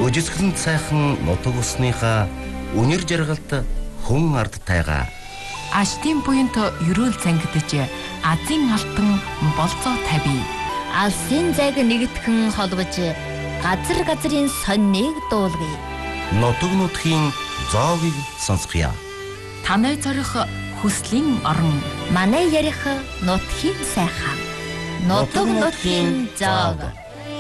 Үжисгэлэн сайхан нутаг усныхаа үнэр жаргалт хүн ард тайгаа. Аштын буянт ерөөл зангидж азийн алтан болцоо тавь. Алсын зайг нэгтгэн холбож газар газрын сонныг дуулгая. Нутаг нутгийн зоогийг сонсгоё. Танай зорих хүслийн орон. Манай ярих нутгийн сайхан. Нутаг нутгийн зоог.